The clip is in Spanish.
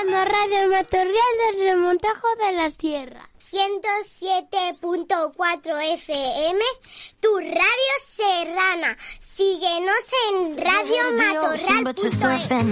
escuchando Radio Matorral desde Montajo de la Sierra. 107.4 FM, tu radio serrana. Síguenos en radiomatorral.es.